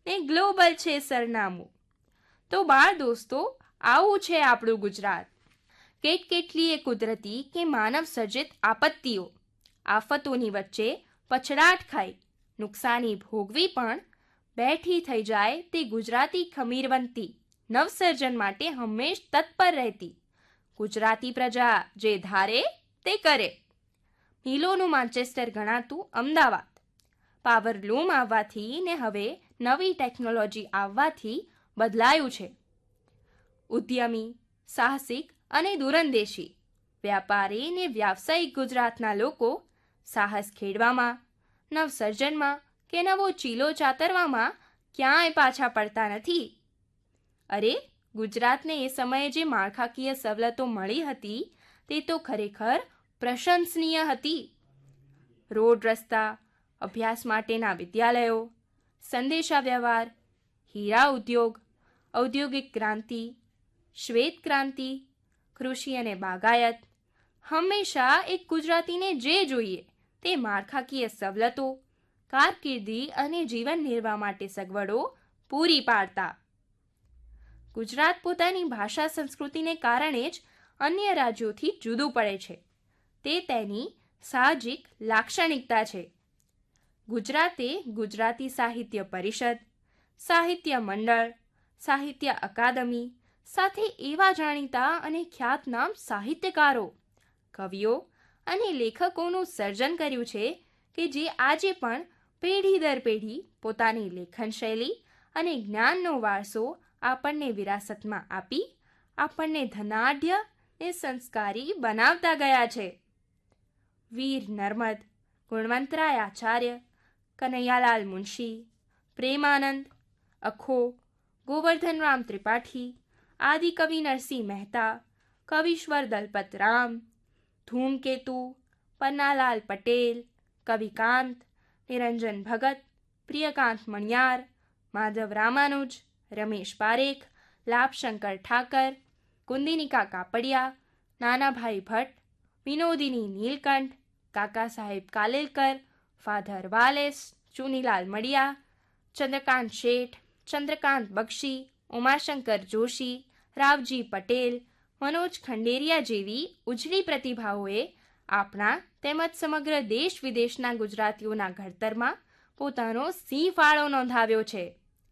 ને ગ્લોબલ છે સરનામું. તો બાળ દોસ્તો, આવું છે આપણું ગુજરાત. કેટલીય કુદરતી કે માનવ સર્જિત આપત્તિઓ, આફતોની વચ્ચે પછડાટ ખાઈ નુકસાની ભોગવી પણ બેઠી થઈ જાય તે ગુજરાતી ખમીરવંતી નવસર્જન માટે હંમેશ તત્પર રહેતી ગુજરાતી પ્રજા જે ધારે તે કરે. મિલોનું માન્ચેસ્ટર ગણાતું અમદાવાદ પાવરલૂમ આવવાથી ને હવે નવી ટેકનોલોજી આવવાથી બદલાયું છે. ઉદ્યમી, સાહસિક અને દૂરંદેશી વ્યાપારી ને વ્યાવસાયિક ગુજરાતના લોકો સાહસ ખેડવામાં, નવસર્જનમાં કે નવો ચીલો ચાતરવામાં ક્યાંય પાછા પડતા નથી. અરે, ગુજરાતને એ સમયે જે માળખાકીય સવલતો મળી હતી તે તો ખરેખર પ્રશંસનીય હતી. રોડ રસ્તા, અભ્યાસ માટેના વિદ્યાલયો, સંદેશા વ્યવહાર, હીરા ઉદ્યોગ, ઔદ્યોગિક ક્રાંતિ, શ્વેત ક્રાંતિ, કૃષિ અને બાગાયત, હંમેશા એક ગુજરાતીને જે જોઈએ તે માળખાકીય સવલતો, કારકિર્દી અને જીવન નિર્વાહ માટે સગવડો પૂરી પાડતા. ગુજરાત પોતાની ભાષા સંસ્કૃતિને કારણે જ અન્ય રાજ્યોથી જુદું પડે છે. તે તેની સાહજિક લાક્ષણિકતા છે. ગુજરાતે ગુજરાતી સાહિત્ય પરિષદ, સાહિત્ય મંડળ, સાહિત્ય અકાદમી સાથે એવા જાણીતા અને ખ્યાતનામ સાહિત્યકારો, કવિઓ અને લેખકોનું સર્જન કર્યું છે કે જે આજે પણ પેઢી દર પેઢી પોતાની લેખન શૈલી અને જ્ઞાનનો વારસો આપણને વિરાસતમાં આપી આપણને ધનાઢ્ય ને સંસ્કારી બનાવતા ગયા છે. વીર નર્મદ, ગુણવંતરાય આચાર્ય, કનૈયાલાલ મુનશી, પ્રેમાનંદ, અખો, ગોવર્ધનરામ ત્રિપાઠી, આદિકવિ નરસિંહ મહેતા, કવિશ્વર દલપત રામ, ધૂમકેતુ, પન્નાલાલ પટેલ, કવિકાંત, નિરંજન ભગત, પ્રિયકાંત મણિયાર, માધવ રામાનુજ, રમેશ પારેખ, લાભશંકર ઠાકર, કુંદિનિકા કાપડિયા, નાનાભાઈ ભટ્ટ, વિનોદિની નીલકંઠ, કાકા સાહેબ કાલેલકર, ફાધર વાલેસ, ચુનીલાલ મડિયા, ચંદ્રકાંત શેઠ, ચંદ્રકાંત બક્ષી, ઉમાશંકર જોશી, રાવજી પટેલ, મનોજ ખંડેરિયા જેવી ઉજળી પ્રતિભાઓએ આપણા તેમજ સમગ્ર દેશ વિદેશના ગુજરાતીઓના ઘડતરમાં પોતાનો સિંહ ફાળો નોંધાવ્યો છે.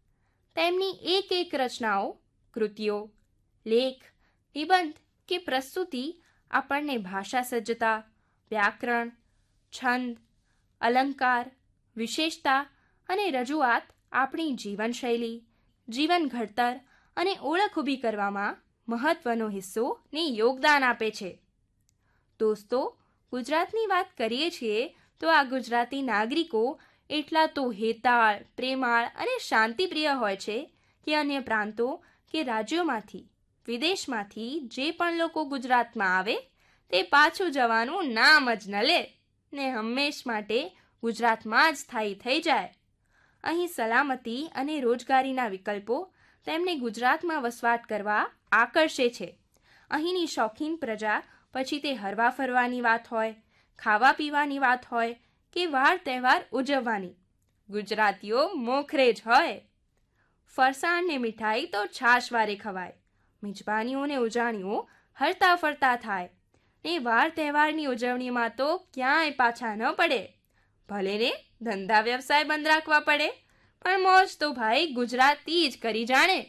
તેમની એક રચનાઓ, કૃતિઓ, લેખ, નિબંધ કે પ્રસ્તુતિ આપણને ભાષા સજ્જતા, વ્યાકરણ, છંદ, અલંકાર, વિશેષતા અને રજૂઆત આપણી જીવનશૈલી, જીવન ઘડતર અને ઓળખ ઊભી કરવામાં મહત્વનો હિસ્સો ને યોગદાન આપે છે. દોસ્તો, ગુજરાતની વાત કરીએ છીએ તો આ ગુજરાતી નાગરિકો એટલા તો હેતાળ, પ્રેમાળ અને શાંતિપ્રિય હોય છે કે અન્ય પ્રાંતો કે રાજ્યોમાંથી, વિદેશમાંથી જે પણ લોકો ગુજરાતમાં આવે તે પાછું જવાનું નામ જ ન લે ને હંમેશ માટે ગુજરાતમાં જ સ્થાયી થઈ જાય. અહીં સલામતી અને રોજગારીના વિકલ્પો તેમને ગુજરાતમાં વસવાટ કરવા આકર્ષે છે. અહીંની શોખીન પ્રજા પછી તે હરવા ફરવાની વાત હોય, ખાવા પીવાની વાત હોય કે વાર તહેવાર ઉજવવાની, ગુજરાતીઓ મોખરે જ હોય. ફરસાણ ને મીઠાઈ તો છાશવારે ખવાય, મિજબાનીઓ ને ઉજાણીઓ હરતા ફરતા થાય ને વાર તહેવારની ઉજવણીમાં તો ક્યાંય પાછા ન પડે. ભલે ને ધંધા વ્યવસાય બંધ રાખવા પડે પણ મોજ તો ભાઈ ગુજરાતી જ કરી જાણે.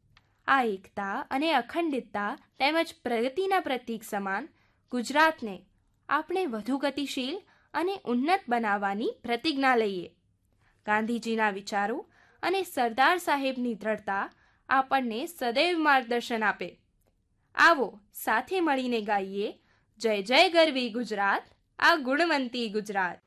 આ એકતા અને અખંડિતતા તેમજ પ્રગતિના પ્રતીક સમાન ગુજરાતને આપણે વધુ ગતિશીલ અને ઉન્નત બનાવવાની પ્રતિજ્ઞા લઈએ. ગાંધીજીના વિચારો અને સરદાર સાહેબની દ્રઢતા આપણને સદૈવ માર્ગદર્શન આપે. આવો સાથે મળીને ગાઈએ જય જય ગરવી ગુજરાત, આ ગુણવંતી ગુજરાત.